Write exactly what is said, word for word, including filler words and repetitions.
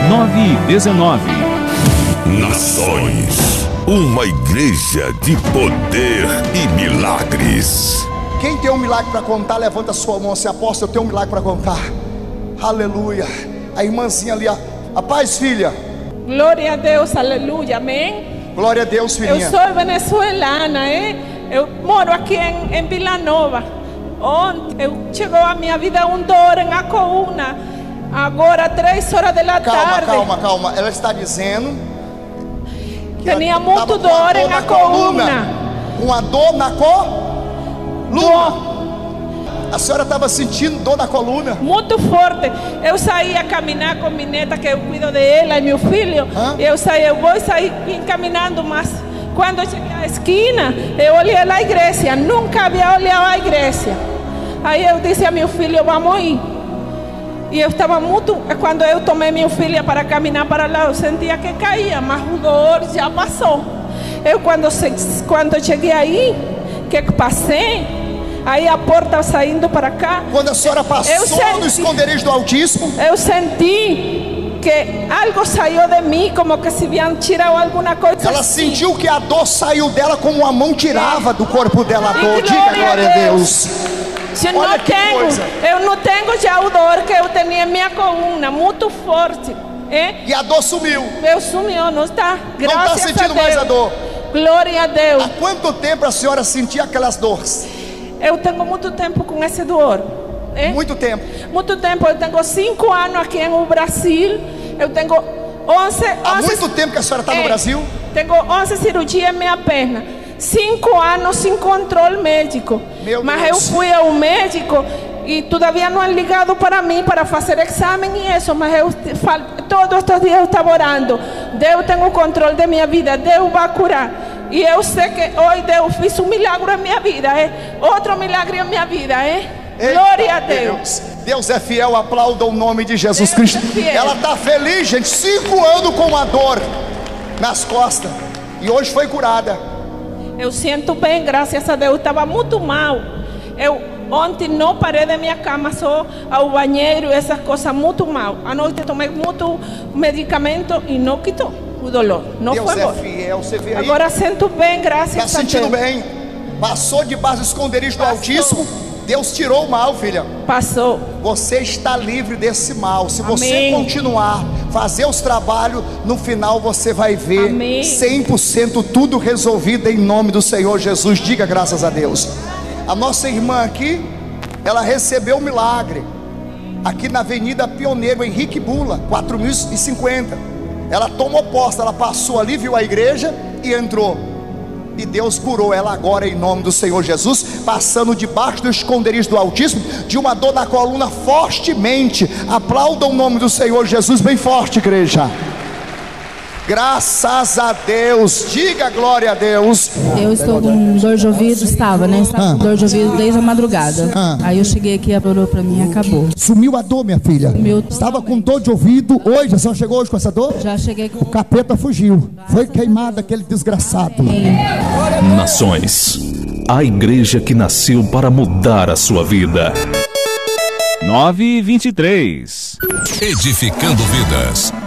nove e dezenove. Nações, uma igreja de poder e milagres. Quem tem um milagre para contar, levanta a sua mão. Se aposta, eu tenho um milagre para contar. Aleluia. A irmãzinha ali, a, a paz, filha. Glória a Deus, aleluia, amém. Glória a Deus, filhinha. Eu sou venezuelana, hein? Eu moro aqui em, em Vila Nova. Ontem eu, chegou a minha vida um dor em a coluna. Agora, três horas da tarde. Calma, calma, calma. Ela está dizendo que tinha muito dor em a coluna. Uma dor na coluna. A senhora estava sentindo dor na coluna? Muito forte. Eu saí a caminhar com minha neta, que eu cuido dela, e meu filho. Hã? Eu saí, eu vou sair caminhando, mas quando eu cheguei à esquina, eu olhei a igreja. Nunca havia olhado a igreja. Aí eu disse a meu filho, vamos ir. E eu estava muito, quando eu tomei meu filho para caminhar para lá, eu sentia que caía, mas o dor já passou. Eu quando, quando cheguei aí, que passei, aí a porta saindo para cá. Quando a senhora passou senti, no esconderijo do Altíssimo, eu senti que algo saiu de mim, como que se iam tirar alguma coisa. Ela assim. sentiu que a dor saiu dela, como uma mão tirava do corpo dela a dor. Diga glória a Deus. Eu não, tenho, eu não tenho já o dor que eu tinha em minha coluna, muito forte. É? E a dor sumiu. Eu sumiu, não está. Graças não está sentindo mais a dor. Glória a Deus. Há quanto tempo a senhora sentia aquelas dores? Eu tenho muito tempo com esse dor. É? Muito tempo. Muito tempo. Eu tenho cinco anos aqui no Brasil. Eu tenho onze. Há onze, muito tempo que a senhora está é, no Brasil? Tenho onze cirurgias em minha perna. Cinco anos sem controle médico. Meu Mas Deus. eu fui ao médico e todavia não han ligado para mim para fazer exame e isso. Mas eu todos estes dias eu estava orando. Deus tem o controle da minha vida. Deus vai curar. E eu sei que hoje Deus fez um milagre na minha vida. É? Outro milagre na minha vida. É? Eita, glória a Deus. Deus. Deus é fiel. Aplauda o nome de Jesus Deus Cristo. É Ela está feliz, gente. Cinco anos com a dor nas costas. E hoje foi curada. Eu sinto bem, graças a Deus. Estava muito mal. Eu ontem não parei da minha cama, só ao banheiro, essas coisas muito mal. À noite tomei muito medicamento e não quitou o dolor. Não Deus foi é bom. fiel. Você vê aí? Agora sinto bem, graças tá a Deus. Está sentindo bem? Passou debaixo do esconderijo do Altíssimo. Deus tirou o mal, filha. Passou. Você está livre desse mal. Se Amém. você continuar, fazer os trabalhos, no final você vai ver Amém. cem por cento tudo resolvido em nome do Senhor Jesus. Diga graças a Deus. A nossa irmã aqui, ela recebeu um milagre. Aqui na Avenida Pioneiro, Henrique Bula, quatro mil e cinquenta. Ela tomou posse, ela passou ali, viu a igreja e entrou. E Deus curou ela agora em nome do Senhor Jesus, passando debaixo do esconderijo do Altíssimo, de uma dor na coluna fortemente. Aplauda o nome do Senhor Jesus bem forte, igreja. Graças a Deus. Diga glória a Deus. Eu estou com dor de ouvido, estava, né? Estava com dor de ouvido desde a madrugada. Ah. Aí eu cheguei aqui, apurou pra mim e acabou. Sumiu a dor, minha filha? Sumiu. Estava com dor de ouvido hoje, a senhora chegou hoje com essa dor? Já cheguei com... O capeta fugiu. Foi queimado aquele desgraçado. Nações, a igreja que nasceu para mudar a sua vida. nove e vinte e três. Edificando vidas.